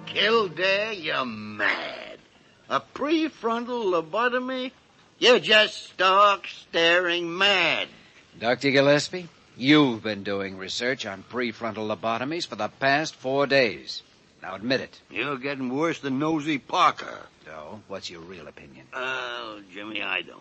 Kildare, you're mad. A prefrontal lobotomy? You're just stark, staring mad. Dr. Gillespie, you've been doing research on prefrontal lobotomies for the past 4 days. Now admit it. You're getting worse than Nosy Parker. So, what's your real opinion? Oh, Jimmy, I don't know.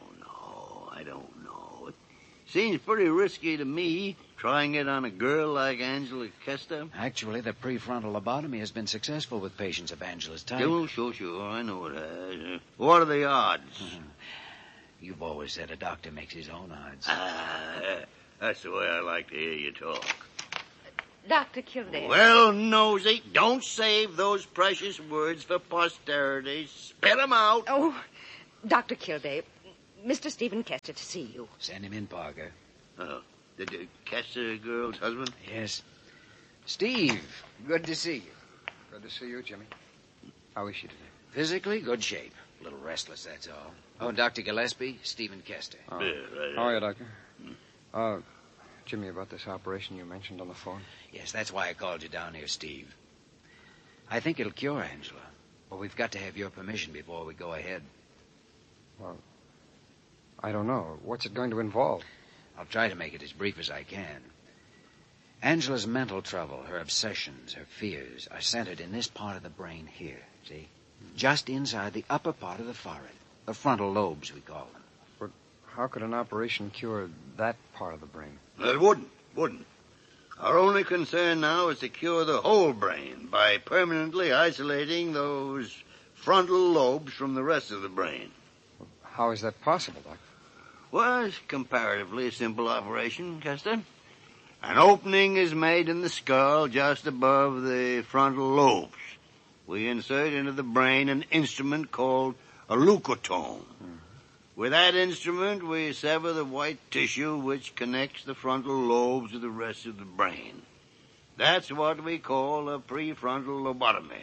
It seems pretty risky to me, trying it on a girl like Angela Kester. Actually, the prefrontal lobotomy has been successful with patients of Angela's type. Oh, sure. I know it has. What are the odds? You've always said a doctor makes his own odds. That's the way I like to hear you talk. Dr. Kildare. Well, Nosy, don't save those precious words for posterity. Spit 'em out. Oh, Dr. Kildare, Mr. Stephen Kester to see you. Send him in, Parker. Oh, the Kester girl's husband? Yes. Steve, good to see you. Good to see you, Jimmy. How is she today? Physically, good shape. A little restless, that's all. Oh, Dr. Gillespie, Stephen Kester. Oh. Yeah, right. How are you, Doctor? Jimmy, about this operation you mentioned on the phone. Yes, that's why I called you down here, Steve. I think it'll cure Angela. But we've got to have your permission before we go ahead. Well, I don't know. What's it going to involve? I'll try to make it as brief as I can. Angela's mental trouble, her obsessions, her fears, are centered in this part of the brain here, see? Just inside the upper part of the forehead. The frontal lobes, we call them. But how could an operation cure that part of the brain? It wouldn't. Our only concern now is to cure the whole brain by permanently isolating those frontal lobes from the rest of the brain. How is that possible, Doctor? Well, it's comparatively a simple operation, Kester. An opening is made in the skull just above the frontal lobes. We insert into the brain an instrument called a leucotome. With that instrument, we sever the white tissue which connects the frontal lobes to the rest of the brain. That's what we call a prefrontal lobotomy.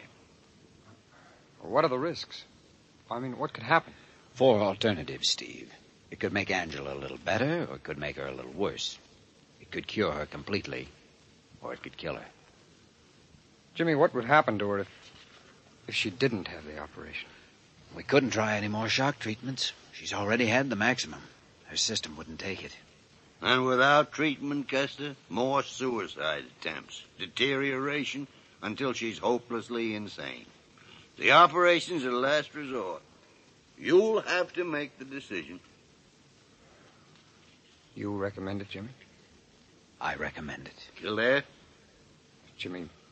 What are the risks? I mean, what could happen? 4 alternatives, Steve. It could make Angela a little better, or it could make her a little worse. It could cure her completely, or it could kill her. Jimmy, what would happen to her if she didn't have the operation? We couldn't try any more shock treatments. She's already had the maximum. Her system wouldn't take it. And without treatment, Kester, more suicide attempts, deterioration, until she's hopelessly insane. The operation's a last resort. You'll have to make the decision. You recommend it, Jimmy? I recommend it. Kildare? Jimmy,